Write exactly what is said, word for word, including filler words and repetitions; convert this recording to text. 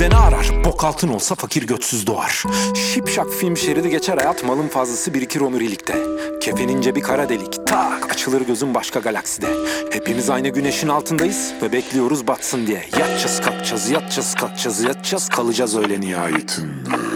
bizde ne arar? Bok altın olsa fakir götsüz doğar. Şipşak film şeridi geçer hayat, malın fazlası birikir omurilikte. Kefenince bir kara delik, tak açılır gözün başka galakside. Hepimiz aynı güneşin altındayız ve bekliyoruz batsın diye. Yatacağız kalkacağız, yatacağız kalkacağız, yatacağız kalacağız öyle nihayetinde.